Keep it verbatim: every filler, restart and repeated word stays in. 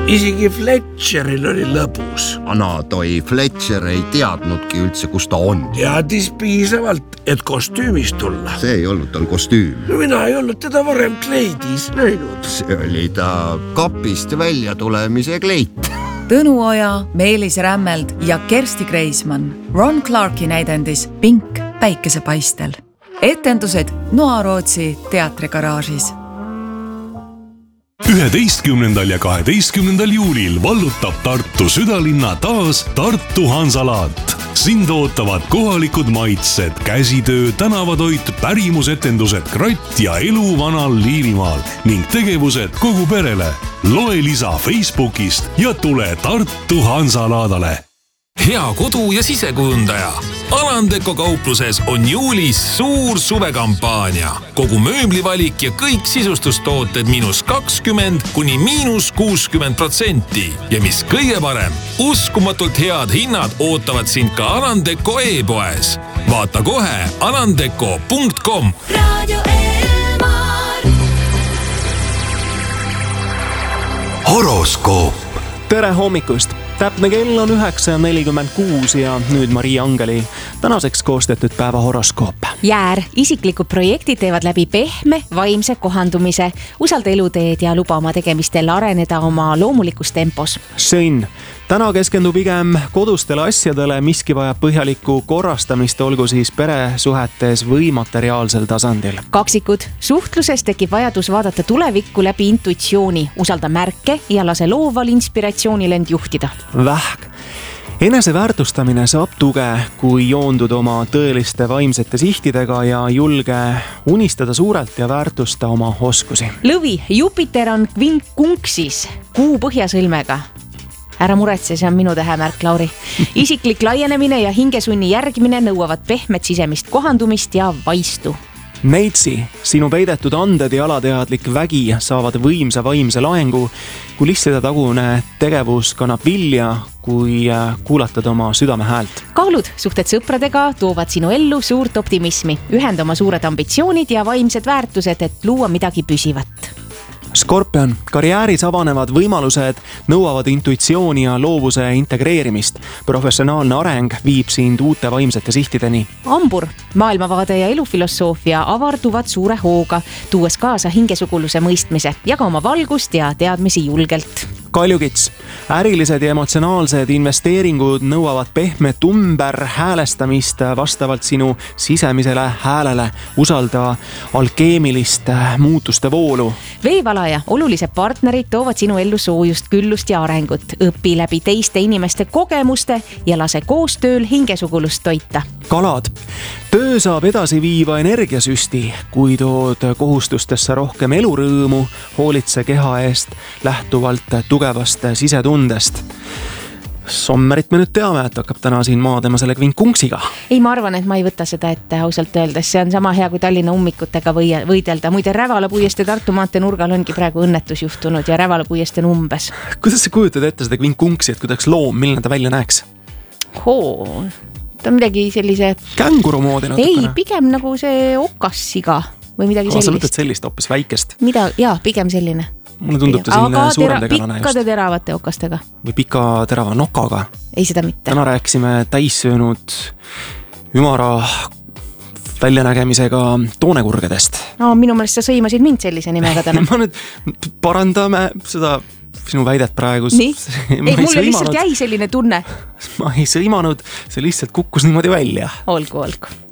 Isegi Fletcheril oli lõbus. Ana toi Fletcher ei teadnudki üldse, kus ta on. Teadis piisavalt, et kostüümis tulla. See ei olnud tal kostüüm. Mina ei olnud teda varem kleidis näinud. See oli ta kapist välja tulemise kleit. Tõnu Oja, Meelis Rämmeld ja Kersti Kreismann Ron Clarki näidendis Pink päikesepaistel. Etendused Noarootsi teatrigaraažis. üheteistkümnendal ja kaheteistkümnendal juulil vallutab Tartu südalinna taas Tartu Hansalaat. Sind ootavad kohalikud maitsed, käsitöö, tänavatoit, pärimusetendused, kratt ja elu vanal Liivimaal ning tegevused kogu perele. Loe lisa Facebookist ja tule Tartu Hansalaadale. Hea kodu- ja sisekujundaja. Alandeko kaupluses on juulis suur suvekampaania. Kogu mööblivalik ja kõik sisustustooted miinus kakskümmend kuni miinus kuuskümmend protsenti. Ja mis kõige parem, uskumatult head hinnad ootavad sind ka Alandeko e-poes. Vaata kohe alandeko punkt com. Horoskoop. Tere hommikust! Täpne kell on üheksa nelikümmend kuus ja nüüd Maria Angeli tänaseks koostatud päeva horoskoop. Jäär, isiklikud projektid teevad läbi pehme, vaimse kohandumise. Usalda eluteed ja luba oma tegemistel areneda oma loomulikus tempos. Sõnn, täna keskendub pigem kodustele asjadele, miski vajab põhjalikku korrastamist, olgu siis peresuhetes või materiaalsel tasandil. Kaksikud, suhtluses tekib vajadus vaadata tulevikku läbi intuitsiooni. Usalda märke ja lase looval inspiratsioonil end juhtida. Vähk. Enese väärtustamine saab tuge, kui joondud oma tõeliste vaimsete sihtidega ja julge unistada suurelt ja väärtusta oma oskusi. Lõvi, Jupiter on kvinkkunksis kuu põhjasõlmega. Ära muretse, see on minu tähemärk, Lauri. Isiklik laienemine ja hingesunni järgmine nõuavad pehmet sisemist kohandumist ja vaistu. Neitsi, sinu peidetud anded ja alateadlik vägi saavad võimsa vaimse laengu, kui lihtsalt tagune tegevus kannab vilja, kui kuulatad oma südame häält. Kaalud, suhted sõpradega toovad sinu ellu suurt optimismi. Ühenda oma suured ambitsioonid ja vaimsed väärtused, et luua midagi püsivat. Skorpion, karjääris avanevad võimalused nõuavad intuitsiooni ja loovuse integreerimist. Professionaalne areng viib sind uute vaimsete sihtideni. Ambur, maailmavaade ja elufilosoofia avarduvad suure hooga, tuues kaasa hingesuguluse mõistmise, jaga oma valgust ja teadmisi julgelt. Kaljukits, ärilised ja emotsionaalsed investeeringud nõuavad pehmet umber häälestamist vastavalt sinu sisemisele häälele. Usalda alkeemilist muutuste voolu. Veevalaja, olulised partnerid toovad sinu ellu soojust, küllust ja arengut. Õpi läbi teiste inimeste kogemuste ja lase koostööl hingesugulust toita. Kalad, töö saab edasi viiva energiasüsti, kui tood kohustustesse rohkem elurõõmu, hoolitse keha eest lähtuvalt tugevast sisetundest. Sommerit me nüüd teame, et hakkab täna siin maadema selle kvinkkunksiga. Ei, ma arvan, et ma ei võta seda ette ausalt öeldes. See on sama hea kui Tallinna ummikutega või, võidelda. Muide, Rävalapuieste Tartu maantee nurgal ongi praegu õnnetus juhtunud ja Rävalapuieste on umbes. Kuidas sa kujutad ette seda kvinkkunksi, et kuidas loom, milline ta välja näeks? Hoo, ta on midagi sellise... Känguru moodi natukene. Ei, pigem nagu see okassiga või midagi sellist. Sa võtad sellist hoopis väikest. Mida? Jaa, pigem selline. Mulle tundub ta selline aga suurem tera, tegelane just. Pikkade teravate okastega. Või pika terava nokaga. Ei, seda mitte. Täna rääksime täissöönud ümara väljanägemisega toonekurgedest. No, minu meelest sa sõimasid mind sellise nimega täna. Ma nüüd parandame seda sinu väidet praegu. Nii? Ei, mulle sõimanud. Lihtsalt jäi selline tunne. Ma ei sõimanud, see lihtsalt kukkus niimoodi välja. Olgu, olgu.